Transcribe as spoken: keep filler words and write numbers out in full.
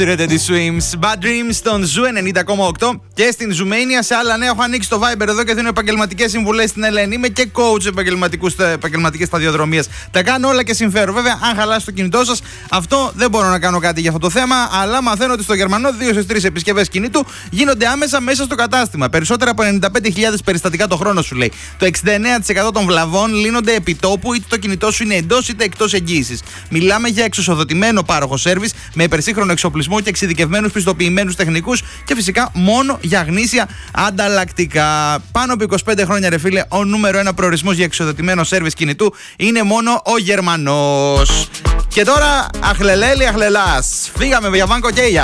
Τη Swims, Bad Dreams στον Ζου ενενήντα κόμμα οκτώ και στην Ζουμania. Σε άλλα νέα, έχω ανοίξει το Viber εδώ και δίνω επαγγελματικές συμβουλές στην Ελένη. Είμαι και coach επαγγελματικής σταδιοδρομίας. Τα κάνω όλα και συμφέρω. Βέβαια, αν χαλάσει το κινητό σας, αυτό δεν μπορώ να κάνω κάτι για αυτό το θέμα. Αλλά μαθαίνω ότι στο Γερμανό δύο στις τρεις επισκευές κινήτου γίνονται άμεσα μέσα στο κατάστημα. Περισσότερα από ενενήντα πέντε χιλιάδες περιστατικά το χρόνο, σου λέει. Το εξήντα εννέα τοις εκατό των βλαβών λύνονται επί τόπου, είτε το κινητό σου είναι εντός είτε εκτός εγγύησης. Μιλάμε για εξουσιοδοτημένο πάροχο σέρβις με υπερσύγχρονο εξοπλισμό και εξειδικευμένους πιστοποιημένους τεχνικούς και φυσικά μόνο για γνήσια ανταλλακτικά. Πάνω από είκοσι πέντε χρόνια, ρε φίλε, ο νούμερο ένα προορισμός για εξοδοτημένο σέρβις κινητού είναι μόνο ο Γερμανός. Και τώρα, αχλελέλη αχλελάς. Φύγαμε για Βάνκο Κέια.